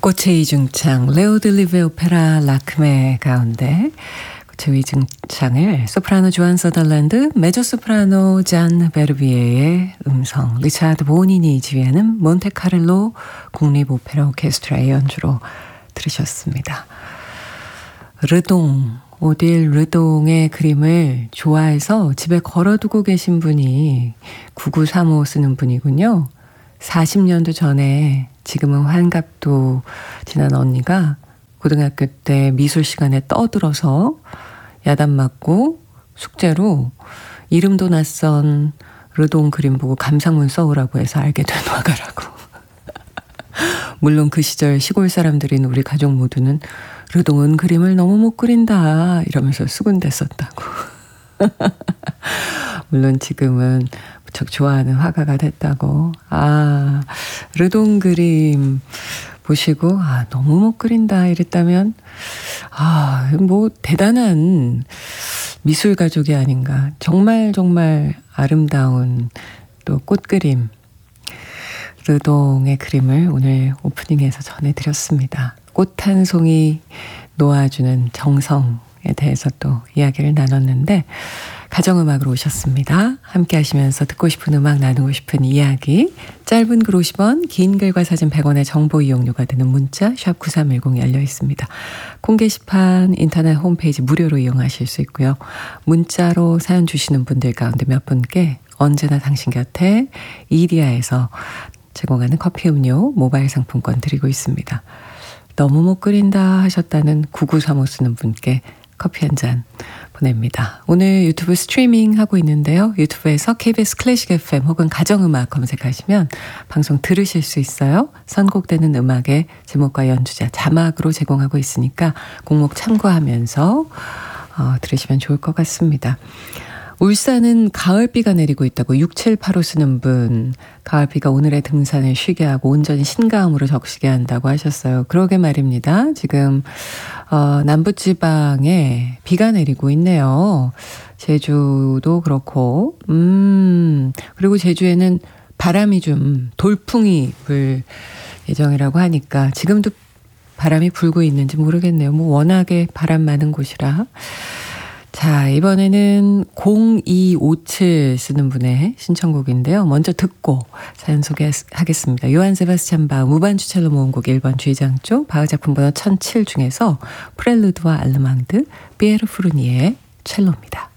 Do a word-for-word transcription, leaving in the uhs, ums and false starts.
꽃의 이중창 레오 델리베 오페라 라크메 가운데 꽃의 이중창을 소프라노 조안 서덜랜드, 메조소프라노 잔 베르비에의 음성, 리차드 보니니 지휘하는 몬테카를로 국립오페라 오케스트라의 연주로 들으셨습니다. 르동, 오딜 르동의 그림을 좋아해서 집에 걸어두고 계신 분이 구구삼오 쓰는 분이군요. 사십 년도 전에 지금은 환갑도 지난 언니가 고등학교 때 미술 시간에 떠들어서 야단 맞고 숙제로 이름도 낯선 르동 그림 보고 감상문 써오라고 해서 알게 된 화가라고. 물론 그 시절 시골 사람들인 우리 가족 모두는 르동은 그림을 너무 못 그린다 이러면서 수군댔었다고. 물론 지금은 무척 좋아하는 화가가 됐다고. 아, 르동 그림 보시고 아 너무 못 그린다 이랬다면 아 뭐 대단한 미술 가족이 아닌가. 정말 정말 아름다운 또 꽃그림 르동의 그림을 오늘 오프닝에서 전해드렸습니다. 꽃 한 송이 놓아주는 정성에 대해서 또 이야기를 나눴는데 가정음악으로 오셨습니다. 함께 하시면서 듣고 싶은 음악 나누고 싶은 이야기 짧은 글 오십 원 긴 글과 사진 백 원의 정보 이용료가 되는 문자 샵 구삼일공 열려 있습니다. 콩 게시판 인터넷 홈페이지 무료로 이용하실 수 있고요. 문자로 사연 주시는 분들 가운데 몇 분께 언제나 당신 곁에 이디야에서 제공하는 커피 음료 모바일 상품권 드리고 있습니다. 너무 못 그린다 하셨다는 구구삼오 쓰는 분께 커피 한 잔 보냅니다. 오늘 유튜브 스트리밍 하고 있는데요. 유튜브에서 케이비에스 클래식 에프엠 혹은 가정음악 검색하시면 방송 들으실 수 있어요. 선곡되는 음악의 제목과 연주자 자막으로 제공하고 있으니까 곡목 참고하면서 어, 들으시면 좋을 것 같습니다. 울산은 가을비가 내리고 있다고 육칠팔오 쓰는 분, 가을비가 오늘의 등산을 쉬게 하고 온전히 신가음으로 적시게 한다고 하셨어요. 그러게 말입니다. 지금 어, 남부지방에 비가 내리고 있네요. 제주도 그렇고 음 그리고 제주에는 바람이 좀 돌풍이 불 예정이라고 하니까 지금도 바람이 불고 있는지 모르겠네요. 뭐 워낙에 바람 많은 곳이라. 자, 이번에는 공이오칠 쓰는 분의 신청곡인데요. 먼저 듣고 사연 소개하겠습니다. 요한 세바스찬 바흐 무반주 첼로 모음곡 일 번 G장조 바흐 작품 번호 천칠 중에서 프렐루드와 알르망드 비에르 푸르니의 첼로입니다.